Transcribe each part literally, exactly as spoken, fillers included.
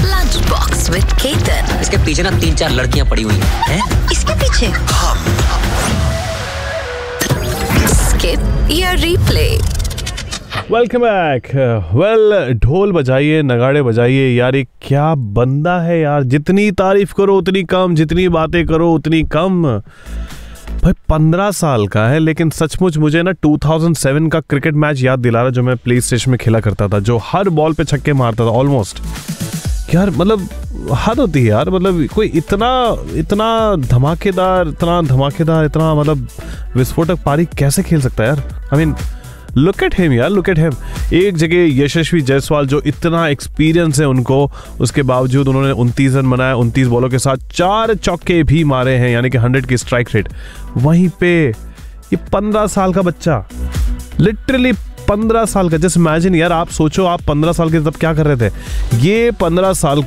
Lunch box with Ketan. इसके पीछे ना तीन चार लड़कियां पड़ी हुई हैं। इसके पीछे स्किप या रिप्ले। Welcome back. वेल, ढोल बजाइए, नगाड़े बजाइए यार। ये क्या बंदा है यार, जितनी तारीफ करो उतनी कम, जितनी बातें करो उतनी कम। भाई पंद्रह साल का है, लेकिन सचमुच मुझे ना दो हज़ार सात का क्रिकेट मैच याद दिला रहा, जो मैं प्ले स्टेशन में खेला करता था, जो हर बॉल पे छक्के मारता था ऑलमोस्ट। यार मतलब हद होती है यार, मतलब कोई इतना इतना धमाकेदार इतना धमाकेदार इतना मतलब विस्फोटक पारी कैसे खेल सकता है यार। I mean look at him यार, लुक एट हिम। एक जगह यशस्वी जायसवाल, जो इतना एक्सपीरियंस है उनको, उसके बावजूद उन्होंने उनतीस रन बनाए, उनतीस बॉलों के साथ चार चौके भी मारे हैं, यानी कि हंड्रेड की स्ट्राइक रेट। वहीं पे ये पंद्रह साल का बच्चा, लिटरली पंद्रह साल का। जस्ट इमेजिन यार, आप सोचो आप पंद्रह साल के तब क्या कर रहे थे। ये पंद्रह साल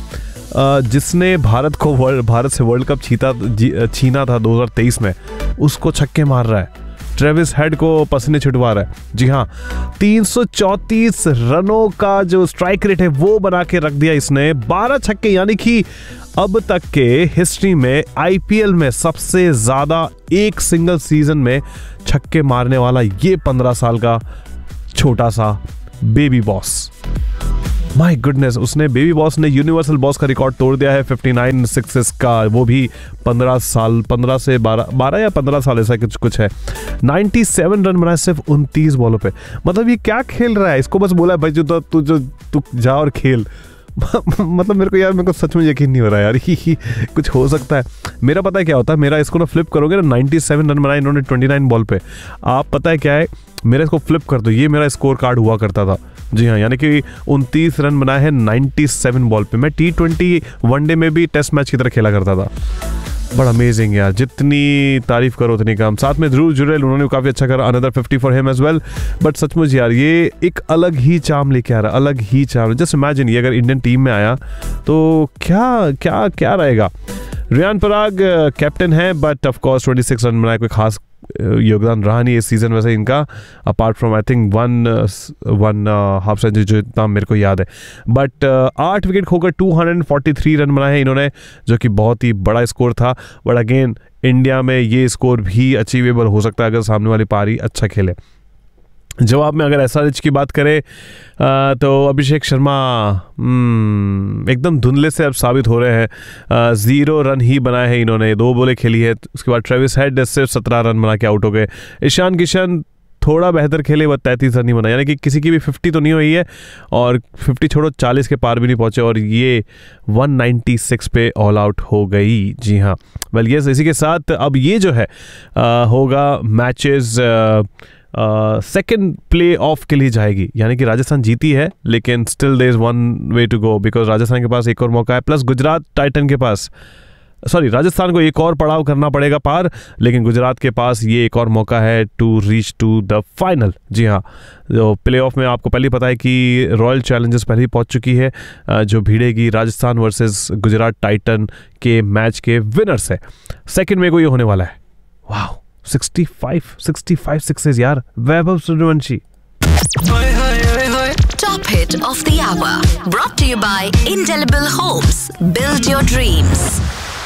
का जिसने भारत को वर्ल्ड भारत से वर्ल्ड कप छीता छीना था दो हज़ार तेईस में, उसको छक्के मार रहा है। ट्रेविस हेड को पसीने छुटवा रहा है। जी हाँ, तीन सौ चौंतीस रनों का जो स्ट्राइक रेट है वो बना के रख दिया इसने। बारह छक्के, यानी कि अब तक के हिस्ट्री में आईपीएल में सबसे ज्यादा एक सिंगल सीजन में छक्के मारने वाला ये पंद्रह साल का छोटा सा बेबी बॉस। माय गुडनेस, उसने बेबी बॉस ने यूनिवर्सल बॉस का रिकॉर्ड तोड़ दिया है उनसठ सिक्सेस का, वो भी पंद्रह साल पंद्रह से बारह बारह या पंद्रह साल ऐसा कुछ कुछ है। सत्तानवे रन बनाए सिर्फ उनतीस बॉलों पे। मतलब ये क्या खेल रहा है, इसको बस बोला है भाई जो तो तू जो तू जा और खेल। मतलब मेरे को यार मेरे को सच में यकीन नहीं हो रहा है यार, ही, ही, कुछ हो सकता है। मेरा पता है क्या होता है, मेरा इसको ना फ्लिप करोगे ना, सत्तानवे रन बनाए इन्होंने उनतीस बॉल पे। आप पता है क्या है, मेरा इसको फ्लिप कर दो, ये मेरा स्कोर कार्ड हुआ करता था। जी हाँ, यानी कि उनतीस रन बनाए हैं सत्तानवे बॉल पे। मैं टी ट्वेंटी वनडे में भी टेस्ट मैच की तरह खेला करता था। बड़ा अमेजिंग यार, जितनी तारीफ करो उतनी कम। साथ में ध्रुव जुरेल, उन्होंने भी काफी अच्छा करा, another fifty for him as well. But सचमुच यार ये एक अलग ही चार्म लेके आ रहा है, अलग ही चार्म। जस्ट इमेजिन ये अगर इंडियन टीम में आया तो क्या क्या क्या रहेगा। रियान पराग कैप्टन है, बट ऑफ कोर्स छब्बीस रन बनाए, कोई खास योगदान रहा नहीं इस सीजन वैसे इनका, apart from I think one one half century, जो इतना मेरे को याद है। बट आठ विकेट खोकर दो सौ तैंतालीस रन बनाए हैं इन्होंने, जो कि बहुत ही बड़ा स्कोर था। बट अगेन इंडिया में ये स्कोर भी अचीवेबल हो सकता है अगर सामने वाली पारी अच्छा खेले। जवाब में अगर एसआरएच की बात करें आ, तो अभिषेक शर्मा एकदम धुंधले से अब साबित हो रहे हैं। ज़ीरो रन ही बनाए हैं इन्होंने, दो बॉलें खेली है। उसके बाद ट्रेविस हेड सिर्फ सत्रह रन बना के आउट हो गए। ईशान किशन थोड़ा बेहतर खेले, बस तैंतीस रन ही बनाए, यानी कि किसी की भी पचास तो नहीं हुई है, और पचास छोड़ो चालीस के पार भी नहीं पहुंचे, और ये एक सौ छियानवे पे ऑल आउट हो गई। जी हाँ, वेल यस, इसी के साथ अब ये जो है आ, होगा मैचेस सेकंड प्ले ऑफ के लिए जाएगी, यानी कि राजस्थान जीती है, लेकिन still there is one way to go, because Rajasthan के पास एक और मौका है, प्लस गुजरात टाइटन के पास, सॉरी राजस्थान को एक और पड़ाव करना पड़ेगा पार, लेकिन गुजरात के पास ये एक और मौका है to reach to the final. जी हाँ, जो प्ले ऑफ में आपको पहले पता है कि रॉयल चैलेंजर्स पहले ही पहुंच चुकी है, जो भिड़ेगी राजस्थान वर्सेस गुजरात टाइटन के मैच के विनर से। सेकंड में को ये होने वाला है। वाह, पैंसठ सिक्सेस यार, Vaibhav Suryavanshi. Top hit of the hour, brought to you by Indelible Homes. Build your dreams.